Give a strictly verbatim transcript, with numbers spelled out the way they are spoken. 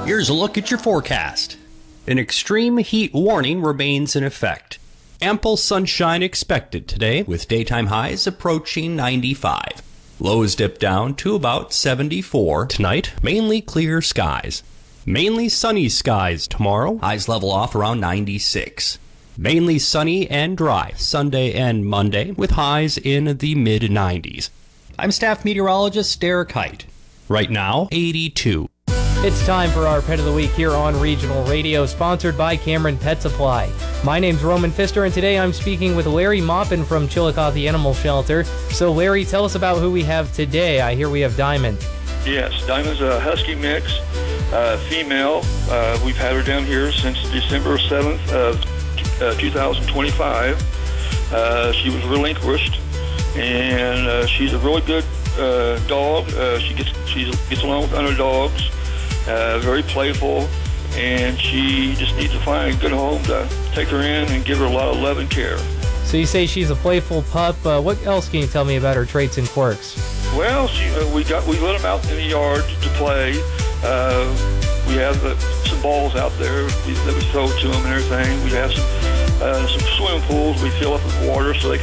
Here's a look at your forecast. An extreme heat warning remains in effect. Ample sunshine expected today, with daytime highs approaching ninety-five. Lows dip down to about seventy-four. Tonight, mainly clear skies. Mainly sunny skies tomorrow. Highs level off around ninety-six. Mainly sunny and dry Sunday and Monday, with highs in the mid nineties. I'm staff meteorologist Derek Height. Right now, eighty-two. It's time for our Pet of the Week here on Regional Radio, sponsored by Cameron Pet Supply. My name's Roman Pfister, and today I'm speaking with Larry Maupin from Chillicothe Animal Shelter. So, Larry, tell us about who we have today. I hear we have Diamond. Yes, Diamond's a husky mix, uh, female. Uh, we've had her down here since December seventh of uh, two thousand twenty-five. Uh, she was relinquished, and uh, she's a really good uh, dog. Uh, she gets she gets along with other dogs. Uh, very playful, and she just needs to find a good home to take her in and give her a lot of love and care. So you say she's a playful pup. Uh, what else can you tell me about her traits and quirks? Well, she, uh, we got we let them out in the yard to play. Uh, we have uh, some balls out there we, that we throw to them and everything. We have some uh, some swimming pools we fill up with water so they can